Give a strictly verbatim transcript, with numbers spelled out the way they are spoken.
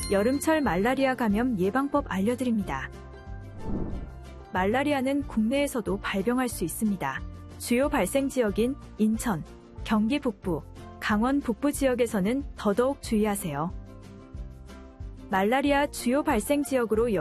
여름철 말라리아 감염 예방법 알려드립니다. 말라리아는 국내에서도 발병할 수 있습니다. 주요 발생 지역인 인천, 경기 북부, 강원 북부 지역에서는 더더욱 주의하세요. 말라리아 주요 발생 지역으로